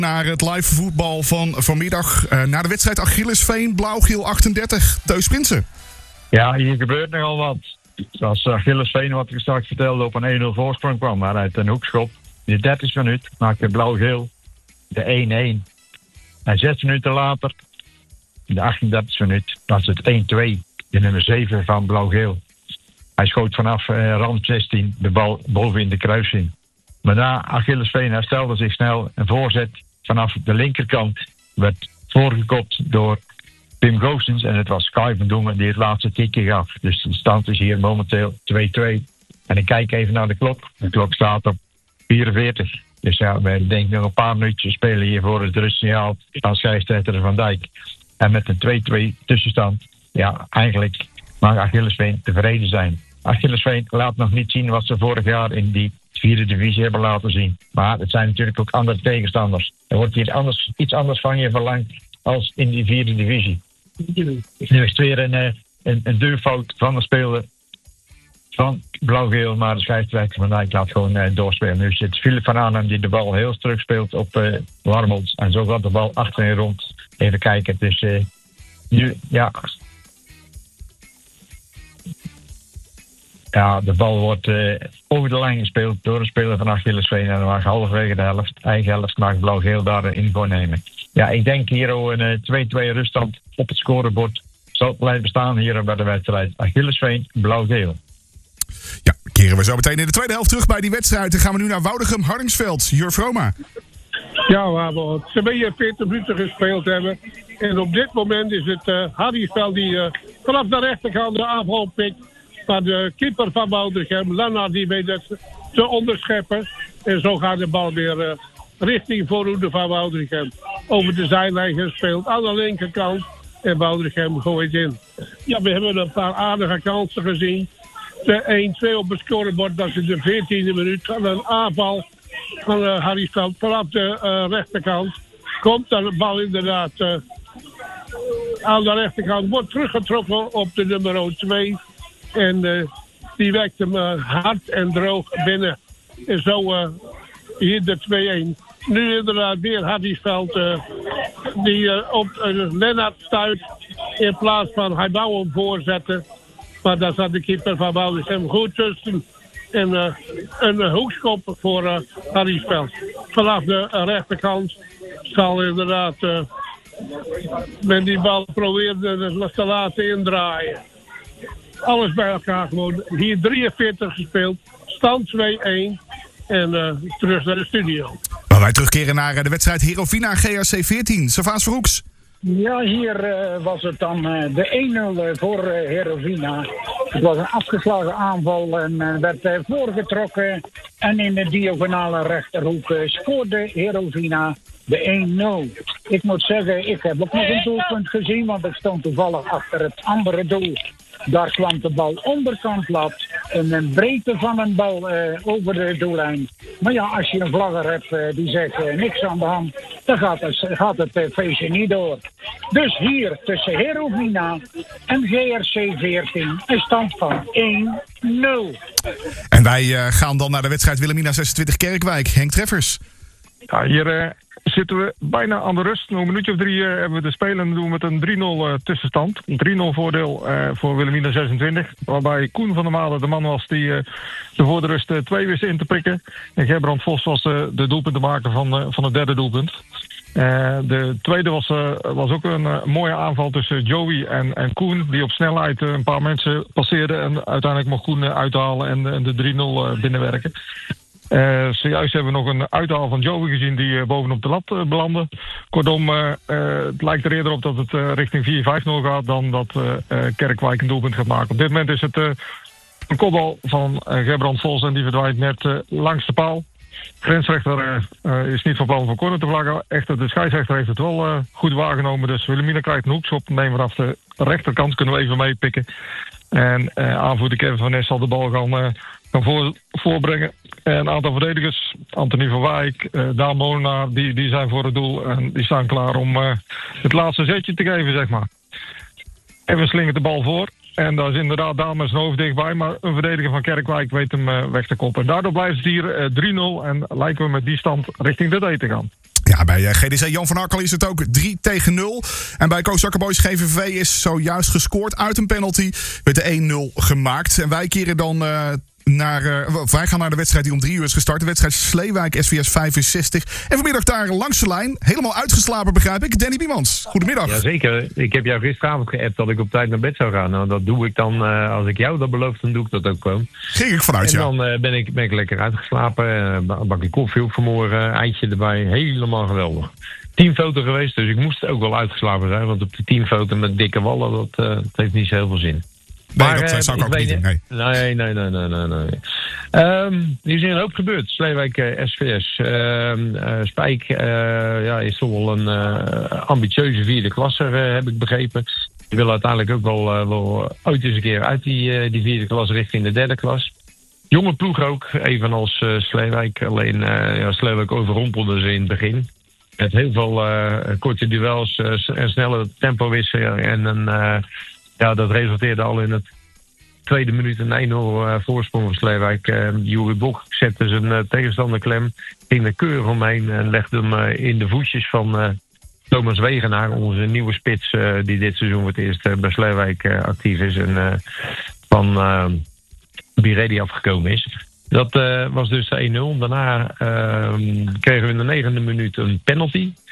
Naar het live voetbal van vanmiddag. Na de wedstrijd Achillesveen, Blauw-Geel 38. Teus Prinsen. Ja, hier gebeurt nogal wat. Zoals Achillesveen, wat ik straks vertelde, op een 1-0 voorsprong kwam. Maar uit een hoekschop, in de 30e minuut, maakte Blauw-Geel de 1-1. En 6 minuten later, in de 38e minuut, was het 1-2. De nummer 7 van Blauw-Geel. Hij schoot vanaf rand 16 de bal boven in de kruising. Maar na Achillesveen herstelde zich snel. Een voorzet vanaf de linkerkant werd voorgekopt door Pim Goossens. En het was Kai van Dongen die het laatste tikje gaf. Dus de stand is hier momenteel 2-2. En ik kijk even naar de klok. De klok staat op 44. Dus ja, we denken nog een paar minuutjes spelen hier voor het rustsignaal van scheidsrechter Van Dijk. En met een 2-2 tussenstand, ja, eigenlijk mag Achillesveen tevreden zijn. Achillesveen laat nog niet zien wat ze vorig jaar in die 4e divisie hebben laten zien. Maar het zijn natuurlijk ook andere tegenstanders. Er wordt hier iets anders van je verlangd als in die 4e divisie. Nu is het weer een duurfout van de speler van Blauw-Geel, maar de scheidsrechter Van Dijk laat gewoon doorspelen. Nu zit Philip van Arnhem die de bal heel terug speelt op Warmels. En zo gaat de bal achterin rond. Even kijken. Dus nu, ja. Ja, de bal wordt over de lijn gespeeld door een speler van Achillesveen. En dan mag halverwege de helft, eigen helft, mag Blauw-Geel daarin voornemen. Ja, ik denk hier ook een 2-2 ruststand op het scorebord zal blijven staan hier bij de wedstrijd Achillesveen, Blauw-Geel. Ja, keren we zo meteen in de tweede helft terug bij die wedstrijd. Dan gaan we nu naar Woudegem-Hardingsveld. Jur Vroma. Ja, waar we 42 minuten gespeeld hebben. En op dit moment is het Hardingsveld die vanaf de rechterkant de aanval pikt. Maar de keeper van Woudegem, Lennart, die weet het te onderscheppen. En zo gaat de bal weer richting voorhoede van Woudegem. Over de zijlijn gespeeld aan de linkerkant. En Woudegem gooit in. Ja, we hebben een paar aardige kansen gezien. De 1-2 op het scorebord, dat is in de 14e minuut. Van een aanval van Hardingsveld vanaf de rechterkant. Komt dan de bal inderdaad aan de rechterkant. Wordt teruggetrokken op de nummer 2. En die werkt hem hard en droog binnen. En zo hier de 2-1. Nu inderdaad weer Hardingsveld die op Lennart stuit. In plaats van hij wou hem voorzetten. Maar daar zat de keeper van Woudegem goed tussen. En een hoekschop voor Hardingsveld. Vanaf de rechterkant zal inderdaad men die bal probeerde te laten indraaien. Alles bij elkaar gewoon. Hier 43 gespeeld. Stand 2-1. En terug naar de studio. Maar wij terugkeren naar de wedstrijd Herovina GRC 14. Servaas Verhoeks. Ja, hier was het dan de 1-0 voor Herovina. Het was een afgeslagen aanval en werd voorgetrokken. En in de diagonale rechterhoek scoorde Herovina de 1-0. Ik moet zeggen, ik heb ook nog een doelpunt gezien, want ik stond toevallig achter het andere doel. Daar kwam de bal onderkant lat. En een breedte van een bal over de doellijn. Maar ja, als je een vlagger hebt die zegt niks aan de hand, dan gaat het feestje niet door. Dus hier tussen Herovina en GRC 14 een stand van 1-0. En wij gaan dan naar de wedstrijd Wilhelmina 26 Kerkwijk. Henk Treffers. Ja, hier zitten we bijna aan de rust. Nog een minuutje of 3 hebben we de spelen. En doen we met een 3-0 tussenstand. Een 3-0 voordeel voor Wilhelmina 26. Waarbij Koen van der Malen de man was die voor de rust 2 wist in te prikken. En Gerbrand Vos was de doelpuntenmaker van het derde doelpunt. De tweede was ook een mooie aanval tussen Joey en Koen. Die op snelheid een paar mensen passeerde. En uiteindelijk mocht Koen uithalen en de 3-0 binnenwerken. Zojuist hebben we nog een uithaal van Joey gezien die bovenop de lat belandde. Kortom, het lijkt er eerder op dat het richting 4-5-0 gaat dan dat Kerkwijk een doelpunt gaat maken. Op dit moment is het een kopbal van Gerbrand Vos en die verdwijnt net langs de paal. Grensrechter is niet van plan voor corner te vlaggen. Echter, de scheidsrechter heeft het wel goed waargenomen. Dus Wilhelmina krijgt een hoekschop. Neem vanaf de rechterkant, kunnen we even meepikken. En aanvoerder Kevin van Nes zal de bal gaan voorbrengen. En een aantal verdedigers, Anthony van Wijk, Daan Molenaar, die zijn voor het doel. En die staan klaar om het laatste zetje te geven, zeg maar. Even slingert de bal voor. En daar is inderdaad Daan met zijn hoofd dichtbij. Maar een verdediger van Kerkwijk weet hem weg te koppen. En daardoor blijft het hier 3-0. En lijken we met die stand richting de D te gaan. Ja, bij GDC Jan van Arkel is het ook 3-0. En bij Kozakker Boys GVV is zojuist gescoord uit een penalty. Werd de 1-0 gemaakt. En wij keren dan wij gaan naar de wedstrijd die om 3 uur is gestart. De wedstrijd Sleewijk SVS 65. En vanmiddag daar langs de lijn. Helemaal uitgeslapen, begrijp ik. Danny Biemans, goedemiddag. Jazeker. Ik heb jou gisteravond geappt dat ik op tijd naar bed zou gaan. Nou, dat doe ik dan. Als ik jou dat beloof, dan doe ik dat ook gewoon. Ging ik vanuit, en dan ben ik lekker uitgeslapen. Een bakje koffie op vanmorgen. Eitje erbij. Helemaal geweldig. Teamfoto geweest, dus ik moest ook wel uitgeslapen zijn. Want op de teamfoto met dikke wallen, dat heeft niet zo heel veel zin. Nee, dat zou ik ook niet doen. Nee. Er is een hoop gebeurd. Sleewijk SVS. Spijk is toch wel een ambitieuze vierde klasser, heb ik begrepen. Die wil uiteindelijk ook wel ooit eens een keer uit die vierde klas richting de derde klas. Jonge ploeg ook, evenals Sleewijk. Alleen Sleewijk overrompelde ze in het begin. Met heel veel korte duels en snelle tempowisselingen. En dat resulteerde al in het tweede minuut een 1-0 voorsprong van Sleewijk. Jurie Bok zette zijn tegenstander klem, ging er keurig omheen en legde hem in de voetjes van Thomas Wegenaar, onze nieuwe spits die dit seizoen voor het eerst bij Sleewijk actief is en van Biredi afgekomen is. Dat was dus de 1-0. Daarna kregen we in de 9e minuut een penalty.